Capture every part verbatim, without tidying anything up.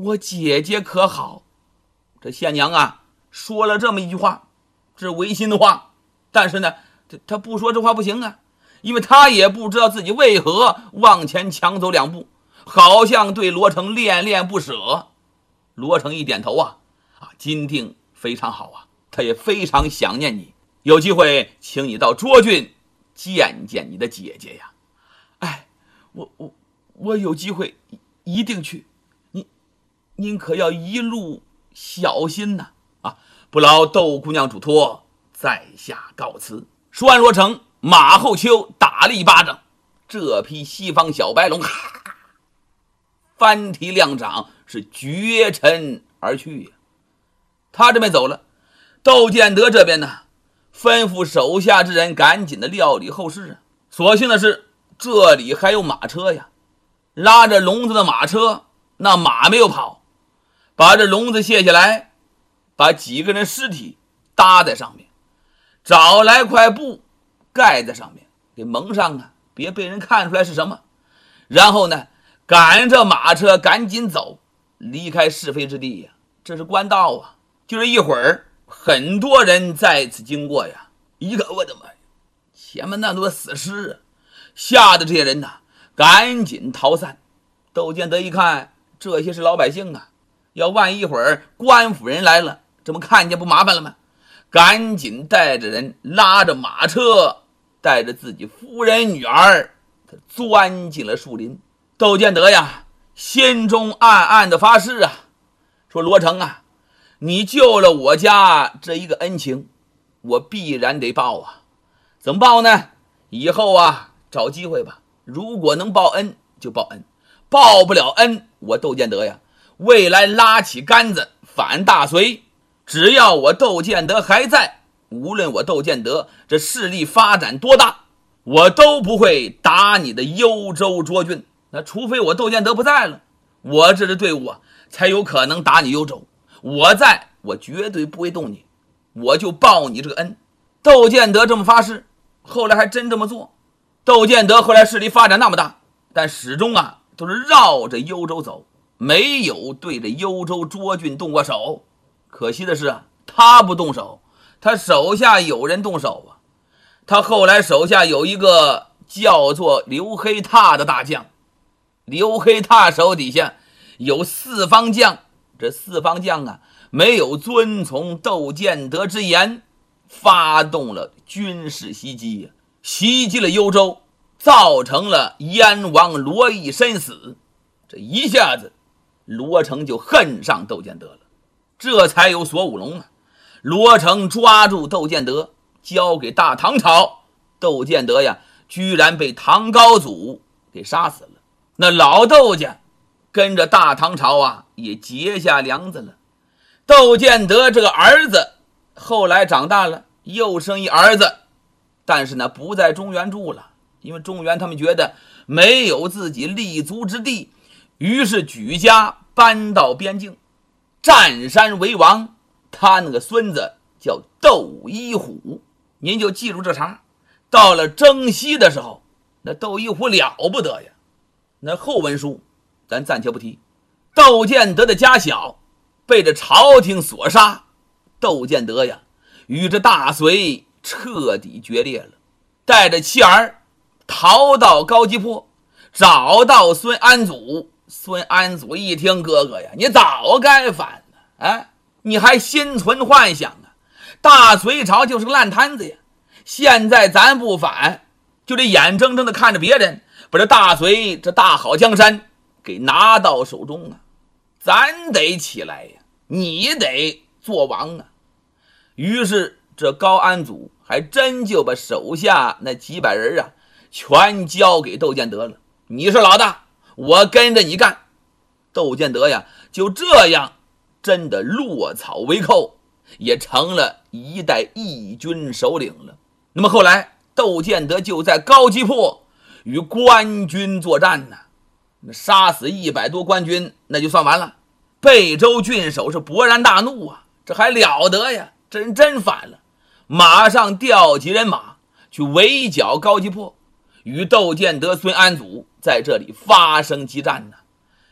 我姐姐可好？这县娘啊说了这么一句话，这是违心的话，但是呢他不说这话不行啊，因为他也不知道自己为何往前抢走两步，好像对罗成恋恋不舍。罗成一点头啊啊，金定非常好啊，他也非常想念你，有机会请你到涿郡见见你的姐姐呀。哎，我我我有机会一定去，您您可要一路小心呐！啊，不劳窦姑娘嘱托，在下告辞。说完，罗成马后丘打了一巴掌，这匹西方小白龙哈翻蹄亮掌，是绝尘而去呀。他这边走了，窦建德这边呢，吩咐手下之人赶紧的料理后事啊。所幸的是，这里还有马车呀，拉着笼子的马车，那马没有跑，把这笼子卸下来，把几个人尸体搭在上面，找来块布盖在上面，给蒙上啊，别被人看出来是什么。然后呢，赶着马车赶紧走，离开是非之地呀。这是官道啊！就是一会儿，很多人在此经过呀，一看，我的妈呀，前面那么多死尸啊，吓得这些人呐，赶紧逃散。窦建德一看，这些是老百姓啊，要万一会儿官府人来了，这么看见不麻烦了吗？赶紧带着人，拉着马车，带着自己夫人女儿，他钻进了树林。窦建德呀，心中暗暗的发誓啊，说罗成啊，你救了我家这一个恩情，我必然得报啊。怎么报呢？以后啊，找机会吧，如果能报恩就报恩，报不了恩，我窦建德呀，未来拉起杆子反大隋，只要我窦建德还在，无论我窦建德这势力发展多大，我都不会打你的幽州涿郡。那除非我窦建德不在了，我这支队伍啊才有可能打你幽州。我在，我绝对不会动你，我就报你这个恩。窦建德这么发誓，后来还真这么做。窦建德后来势力发展那么大，但始终啊都是绕着幽州走，没有对着幽州涿郡动过手。可惜的是啊，他不动手，他手下有人动手啊。他后来手下有一个叫做刘黑闼的大将，刘黑闼手底下有四方将，这四方将啊没有遵从窦建德之言，发动了军事袭击，袭击了幽州，造成了燕王罗毅身死。这一下子罗成就恨上窦建德了，这才有锁五龙啊。罗成抓住窦建德，交给大唐朝，窦建德呀居然被唐高祖给杀死了。那老窦家跟着大唐朝啊也结下梁子了。窦建德这个儿子后来长大了，又生一儿子，但是呢不在中原住了，因为中原他们觉得没有自己立足之地，于是举家搬到边境，占山为王。他那个孙子叫窦一虎，您就记住这茬。到了征西的时候，那窦一虎了不得呀。那后文书咱暂且不提。窦建德的家小被这朝廷所杀，窦建德呀与这大隋彻底决裂了，带着妻儿逃到高级坡，找到孙安祖。孙安祖一听，哥哥呀，你早该反了，哎，你还心存幻想啊，大隋朝就是个烂摊子呀，现在咱不反，就得眼睁睁的看着别人把这大隋这大好江山给拿到手中啊，咱得起来呀，你得做王啊。于是这高安祖还真就把手下那几百人啊全交给窦建德了，你是老大，我跟着你干。窦建德呀就这样真的落草为寇，也成了一代义军首领了。那么后来窦建德就在高级坡与官军作战呢，杀死一百多官军，那就算完了。贝州郡守是勃然大怒啊，这还了得呀，真真反了，马上调集人马去围剿高级坡，与窦建德、孙安祖在这里发生激战呢。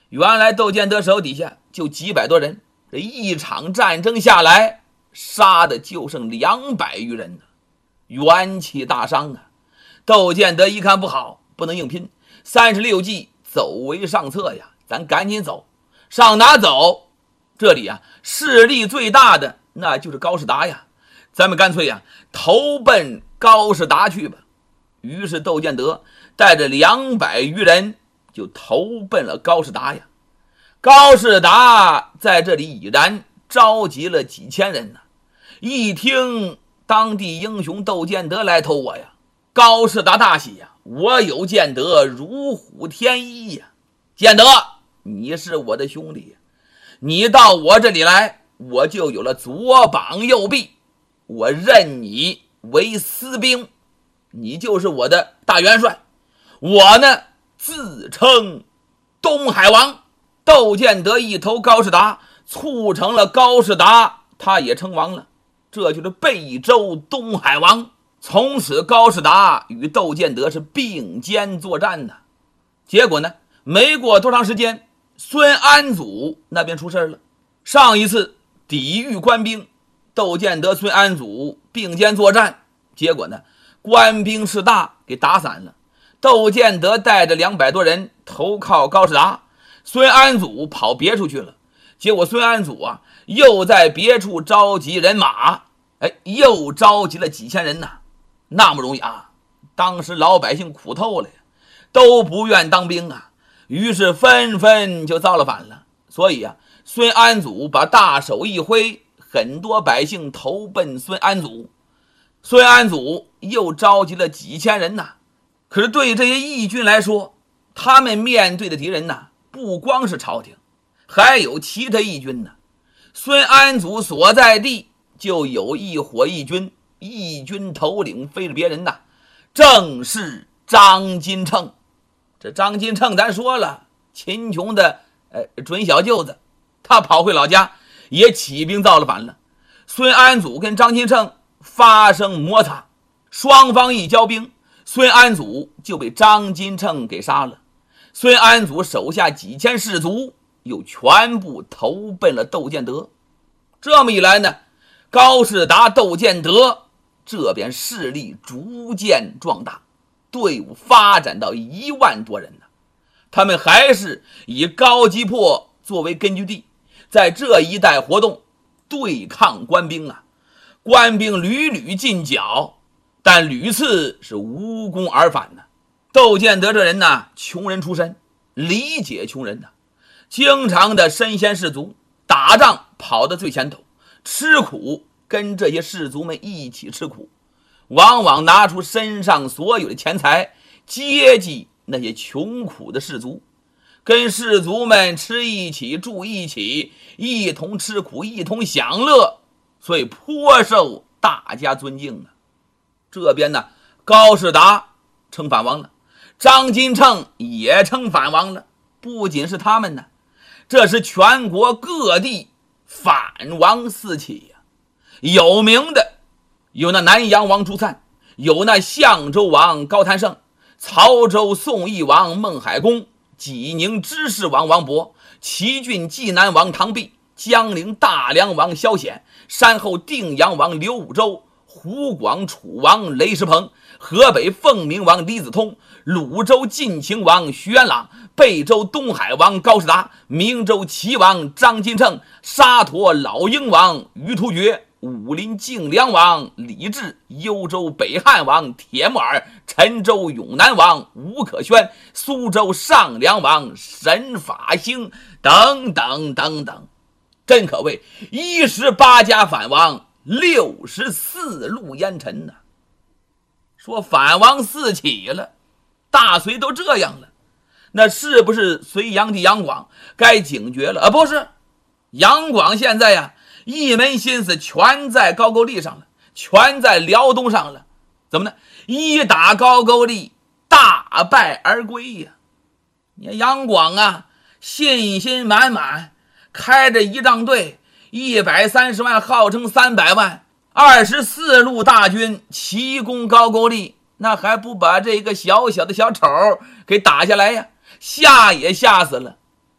原来窦建德手底下就几百多人，这一场战争下来，杀的就剩两百余人呢，元气大伤啊！窦建德一看不好，不能硬拼，三十六计走为上策呀，咱赶紧走。上哪走？这里啊，势力最大的那就是高士达呀，咱们干脆呀，投奔高士达去吧。于是窦建德带着两百余人就投奔了高士达呀。高士达在这里已然召集了几千人呢。一听当地英雄窦建德来投我呀，高士达大喜呀，我有建德如虎添翼呀。建德，你是我的兄弟，你到我这里来，我就有了左膀右臂，我任你为私兵，你就是我的大元帅。我呢，自称东海王。窦建德一投高士达，促成了高士达他也称王了，这就是贝州东海王。从此高士达与窦建德是并肩作战的。结果呢，没过多长时间，孙安祖那边出事了。上一次抵御官兵，窦建德孙安祖并肩作战，结果呢，官兵势大给打散了。窦建德带着两百多人投靠高士达，孙安祖跑别处去了。结果孙安祖啊，又在别处召集人马，哎，又召集了几千人呐。那么容易啊？当时老百姓苦透了呀，都不愿当兵啊，于是纷纷就造了反了。所以啊，孙安祖把大手一挥，很多百姓投奔孙安祖。孙安祖又召集了几千人呐。可是对这些义军来说，他们面对的敌人呐，不光是朝廷，还有其他义军呢。孙安祖所在地就有一伙义军，义军头领非是别人呐，正是张金秤。这张金秤咱说了，秦琼的呃准小舅子，他跑回老家也起兵造了反了。孙安祖跟张金秤发生摩擦，双方一交兵，孙安祖就被张金秤给杀了。孙安祖手下几千士卒又全部投奔了窦建德。这么一来呢，高士达、窦建德这边势力逐渐壮大，队伍发展到一万多人呢。他们还是以高吉坡作为根据地，在这一带活动，对抗官兵啊。官兵屡屡进剿，但屡次是无功而返呢。窦建德这人呢，穷人出身，理解穷人的，经常的身先士卒，打仗跑到最前头，吃苦跟这些士卒们一起吃苦，往往拿出身上所有的钱财接济那些穷苦的士卒，跟士卒们吃一起住一起，一同吃苦一同享乐，所以颇受大家尊敬啊。这边呢，高士达称反王了，张金秤也称反王了。不仅是他们呢，这是全国各地反王四起呀。有名的有那南阳王朱粲，有那相州王高谭胜，曹州宋义王孟海公，济宁知事王王勃，祁郡济南王唐弼，江陵大梁王萧显，山后定阳王刘武周，湖广楚王雷石鹏，河北凤鸣王李子通，鲁州晋秦王徐元朗，贝州东海王高士达，明州齐王张金秤，沙陀老鹰王于突厥，武林靖梁王李治，幽州北汉王铁木儿，陈州永南王吴可轩，苏州上梁王沈法兴，等等等等，真可谓一十八家反王，六十四路烟尘呐、啊。说反王四起了，大隋都这样了，那是不是隋炀帝杨广该警觉了啊？不是，杨广现在呀，一门心思全在高句丽上了，全在辽东上了。怎么呢？一打高句丽，大败而归呀！你看杨广啊，信心满满，开着仪仗队一百三十万，号称三百万，二十四路大军齐攻高句丽，那还不把这个小小的小丑给打下来呀？吓也吓死了。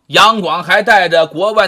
杨广还带着国外